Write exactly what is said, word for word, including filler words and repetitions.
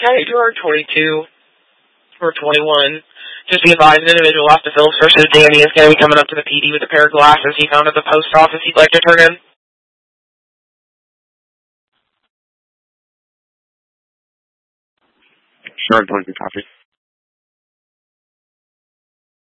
Okay, two twenty-two or twenty-one. Just be advised, an individual off the Phillips versus Danny is going to be coming up to the P D with a pair of glasses he found at the post office he'd like to turn in. Sure, twenty-two, copy.